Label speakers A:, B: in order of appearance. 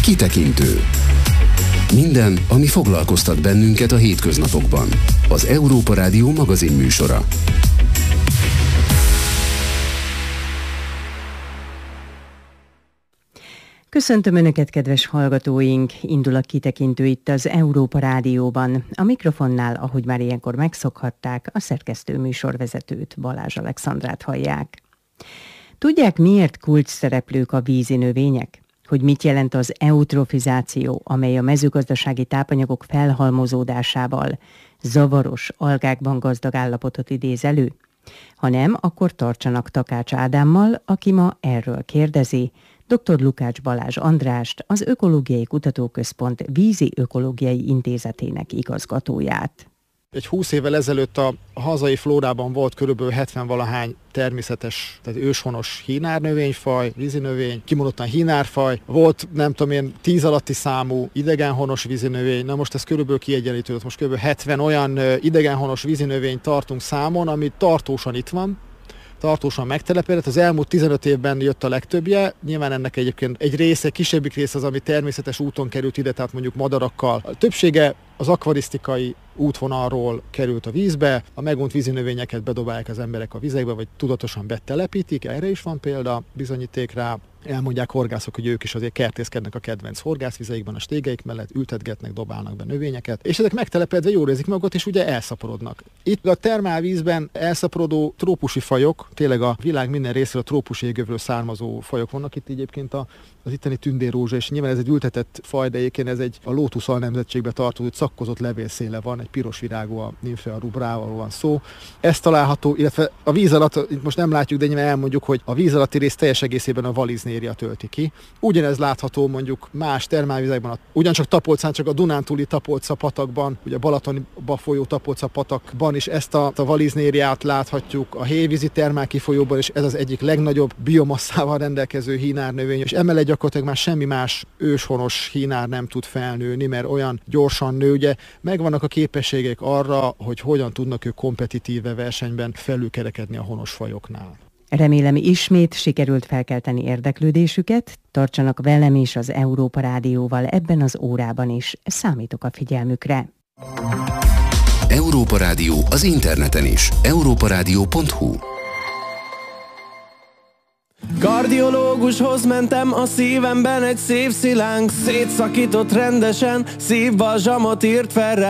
A: Kitekintő. Minden, ami foglalkoztat bennünket a hétköznapokban. Az Európa Rádió magazinműsora.
B: Köszöntöm Önöket, kedves hallgatóink! Indul a Kitekintő itt az Európa Rádióban. A mikrofonnál, ahogy már ilyenkor megszokhatták, a szerkesztő műsorvezetőt, Balázs Alexandrát hallják. Tudják, miért kulcsszereplők a vízi növények? Hogy mit jelent az eutrofizáció, amely a mezőgazdasági tápanyagok felhalmozódásával zavaros, algákban gazdag állapotot idéz elő? Ha nem, akkor tartsanak Takács Ádámmal, aki ma erről kérdezi, dr. Lukács Balázs Andrást, az Ökológiai Kutatóközpont Vízi Ökológiai Intézetének igazgatóját.
C: Egy 20 évvel ezelőtt a hazai flórában volt körülbelül 70-valahány természetes, tehát őshonos hínárnövényfaj, vízinövény, kimondottan hínárfaj. Volt, nem tudom én, 10 alatti számú idegenhonos vízinövény. Na most ez körülbelül kiegyenlítődött. Most körülbelül 70 olyan idegenhonos vízinövényt tartunk számon, ami tartósan itt van, tartósan megtelepedett. Az elmúlt 15 évben jött a legtöbbje. Nyilván ennek egyébként egy része, kisebbik része az, ami természetes úton került ide, tehát mondjuk madarakkal. A többsége az akvarisztikai útvonalról került a vízbe, a megunt vízinövényeket bedobálják az emberek a vizekbe, vagy tudatosan betelepítik, erre is van példa, bizonyíték rá. Elmondják horgászok, hogy ők is azért kertészkednek a kedvenc horgászvizeikben, a stégeik mellett, ültetgetnek, dobálnak be növényeket, és ezek megtelepedve jól érzik magukat, és ugye elszaporodnak. Itt a termálvízben elszaporodó trópusi fajok, tényleg a világ minden részéről a trópusi égövről származó fajok vannak itt egyébként az itteni tündérrózsa, és nyilván ez egy ültetett faj, de egyébként ez egy a lótuszal nemzetségbe tartozó, szakkozott levélszéle van, egy piros virágú, a Nymphea rubrával van szó. Ez található, illetve a víz alatt, itt most nem látjuk, de nyilván elmondjuk, hogy a víz alatti rész teljes egészében a Valiznéria tölti ki. Ugyanez látható mondjuk más termálvizekben, ugyancsak Tapolcán, csak a Dunántúli Tapolca patakban, ugye a Balatonba folyó Tapolca patakban is ezt a Valiznériát láthatjuk, a hévízi termálkifolyóban is ez az egyik legnagyobb biomasszával rendelkező hínárnövény, és emellett gyakorlatilag már semmi más őshonos hínár nem tud felnőni, mert olyan gyorsan nő, ugye megvannak a képességek arra, hogy hogyan tudnak ők kompetitíve versenyben felülkerekedni a honos fajoknál.
B: Remélem, ismét sikerült felkelteni érdeklődésüket, tartsanak velem is az Európa Rádióval ebben az órában is, számítok a figyelmükre.
A: Európa Rádió az interneten is, europaradio.hu.
D: Kardiológushoz mentem, a szívemben egy szép szilánk szétszakított rendesen, szívbalzsamot írt fel rá.